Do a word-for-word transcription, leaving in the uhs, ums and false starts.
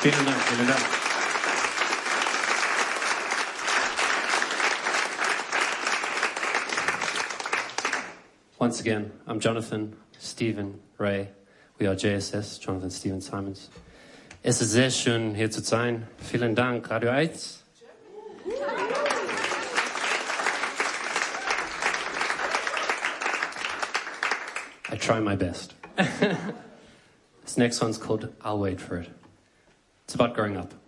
Vielen Dank, vielen Dank. Once again, I'm Jonathan, Stephen, Ray. We are J S S, Jonathan, Stephen, Simons. Es ist sehr schön, hier zu sein. Vielen Dank, Radio eins. I try my best. This next one's called I'll Wait For It. It's about growing up.